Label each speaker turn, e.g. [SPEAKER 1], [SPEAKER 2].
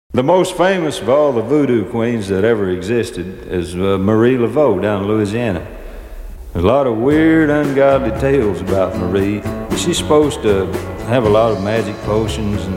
[SPEAKER 1] The most famous of all the voodoo queens that ever existed is Marie Laveau down in Louisiana. There's a lot of weird, ungodly tales about Marie. She's supposed to have a lot of magic potions and